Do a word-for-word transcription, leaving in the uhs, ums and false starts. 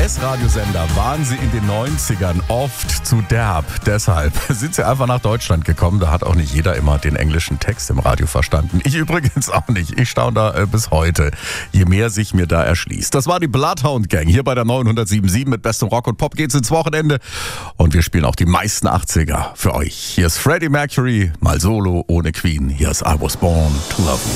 S-Radiosender waren sie in den neunzigern oft zu derb. Deshalb sind sie einfach nach Deutschland gekommen. Da hat auch nicht jeder immer den englischen Text im Radio verstanden. Ich übrigens auch nicht. Ich staune da äh, bis heute, je mehr sich mir da erschließt. Das war die Bloodhound Gang hier bei der neunhundertsieben Komma sieben. Mit bestem Rock und Pop geht's ins Wochenende. Und wir spielen auch die meisten achtziger für euch. Hier ist Freddie Mercury, mal solo, ohne Queen. Hier ist I Was Born to Love You.